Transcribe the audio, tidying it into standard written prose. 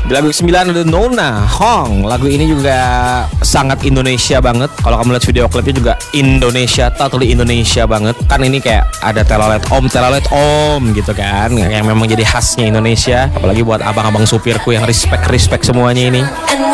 Di lagu ke-9 ada Nona Hong. Lagu ini juga sangat Indonesia banget. Kalau kamu lihat video klipnya juga Indonesia, totally Indonesia banget. Kan ini kayak ada telolet om gitu kan, yang memang jadi khasnya Indonesia. Apalagi buat abang-abang supirku yang respect semuanya ini.